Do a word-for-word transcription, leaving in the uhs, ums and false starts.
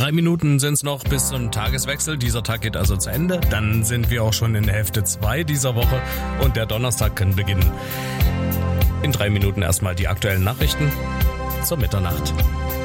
Drei Minuten sind es noch bis zum Tageswechsel. Dieser Tag geht also zu Ende. Dann sind wir auch schon in Hälfte zwei dieser Woche und der Donnerstag kann beginnen. In drei Minuten erstmal die aktuellen Nachrichten zur Mitternacht.